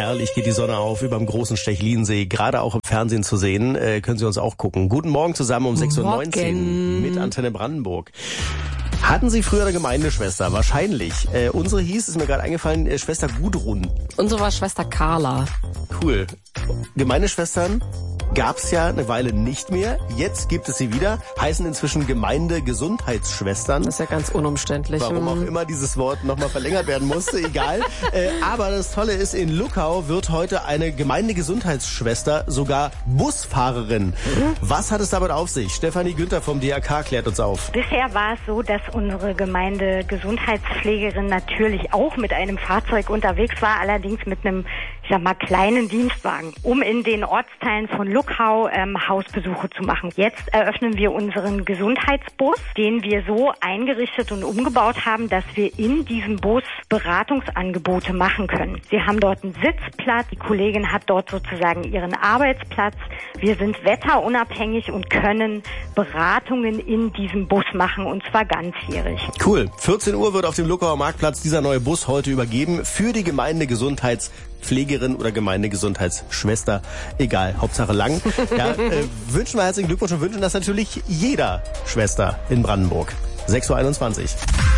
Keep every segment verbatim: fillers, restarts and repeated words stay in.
Herrlich geht die Sonne auf über dem großen Stechlinsee, gerade auch im Fernsehen zu sehen. Äh, können Sie uns auch gucken. Guten Morgen zusammen um sechs Uhr neunzehn mit Antenne Brandenburg. Hatten Sie früher eine Gemeindeschwester? Wahrscheinlich. Äh, unsere hieß, ist mir gerade eingefallen, äh, Schwester Gudrun. Unsere war Schwester Carla. Cool. Gemeindeschwestern gab's ja eine Weile nicht mehr. Jetzt gibt es sie wieder. Heißen inzwischen Gemeindegesundheitsschwestern. Das ist ja ganz unumständlich. Warum auch immer dieses Wort nochmal verlängert werden musste, egal. Äh, aber das Tolle ist, in Luckau wird heute eine Gemeindegesundheitsschwester sogar Busfahrerin. Mhm. Was hat es damit auf sich? Stefanie Günther vom D R K klärt uns auf. Bisher war es so, dass unsere Gemeindegesundheitspflegerin natürlich auch mit einem Fahrzeug unterwegs war, allerdings mit einem, ich sag mal, kleinen Dienstwagen, um in den Ortsteilen von Luckau ähm, Hausbesuche zu machen. Jetzt eröffnen wir unseren Gesundheitsbus, den wir so eingerichtet und umgebaut haben, dass wir in diesem Bus Beratungsangebote machen können. Wir haben dort einen Sitzplatz, die Kollegin hat dort sozusagen ihren Arbeitsplatz. Wir sind wetterunabhängig und können Beratungen in diesem Bus machen, und zwar ganzjährig. Cool. vierzehn Uhr wird auf dem Luckauer Marktplatz dieser neue Bus heute übergeben für die Gemeindegesundheitspflegerin oder Gemeindegesundheitsschwester. Egal, Hauptsache lang. Ja, äh, wünschen wir herzlichen Glückwunsch und wünschen das natürlich jeder Schwester in Brandenburg. sechs Uhr einundzwanzig.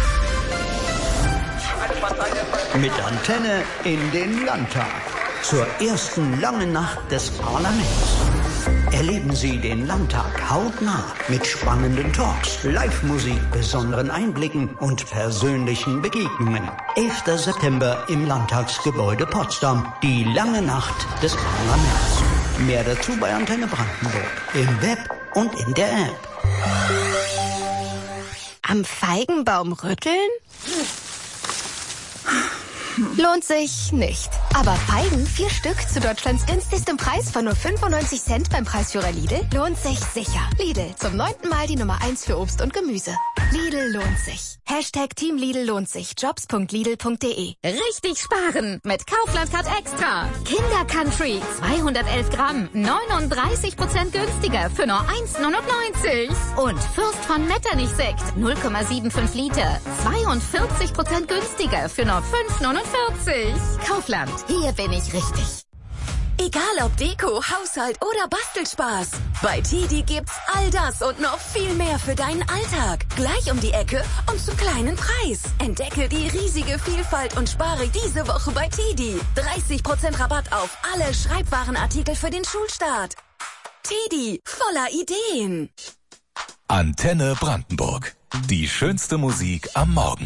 Mit Antenne in den Landtag. Zur ersten langen Nacht des Parlaments. Erleben Sie den Landtag hautnah mit spannenden Talks, Live-Musik, besonderen Einblicken und persönlichen Begegnungen. elfter September im Landtagsgebäude Potsdam. Die lange Nacht des Parlaments. Mehr dazu bei Antenne Brandenburg. Im Web und in der App. Am Feigenbaum rütteln? Lohnt sich nicht. Aber Feigen, vier Stück zu Deutschlands günstigstem Preis von nur fünfundneunzig Cent beim Preisführer Lidl, lohnt sich sicher. Lidl, zum neunten Mal die Nummer eins für Obst und Gemüse. Lidl lohnt sich. Hashtag Team Lidl lohnt sich. Jobs punkt lidl punkt de. Richtig sparen mit Kaufland Card Extra. Kinder Country, zweihundertelf Gramm, neununddreißig Prozent günstiger für nur eins neunundneunzig. Und Fürst von Metternich Sekt, null Komma fünfundsiebzig Liter, zweiundvierzig Prozent günstiger für nur fünf neunundvierzig. Kaufland, hier bin ich richtig. Egal ob Deko, Haushalt oder Bastelspaß. Bei Tidi gibt's all das und noch viel mehr für deinen Alltag. Gleich um die Ecke und zum kleinen Preis. Entdecke die riesige Vielfalt und spare diese Woche bei Tidi. dreißig Prozent Rabatt auf alle Schreibwarenartikel für den Schulstart. Tidi, voller Ideen. Antenne Brandenburg. Die schönste Musik am Morgen.